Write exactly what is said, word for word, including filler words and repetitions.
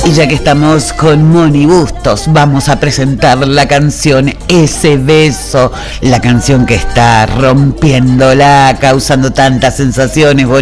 Y ya que estamos con Moni Bustos, vamos a presentar la canción Ese Beso, la canción que está rompiéndola, causando tantas sensaciones,